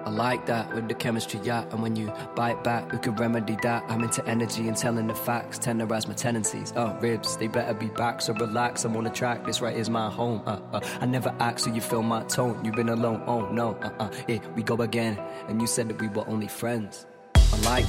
I like that with the chemistry, yeah. And when you bite back, we could remedy that. I'm into energy and telling the facts, tenderize my tendencies. Ribs, they better be back, so relax. I'm on the track, this right is my home. I never asked, so you feel my tone. You've been alone, oh no, here we go again. And you said that we were only friends. I like